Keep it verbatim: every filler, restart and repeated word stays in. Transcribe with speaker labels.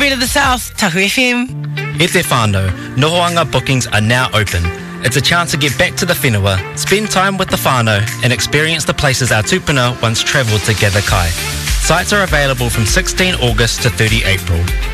Speaker 1: Beat of the South, Tahu F M.
Speaker 2: E te whānau, Nohoanga bookings are now open. It's a chance to get back to the whenua, spend time with the whānau, and experience the places our tupuna once travelled together kai. Sites are available from sixteenth August to thirtieth April.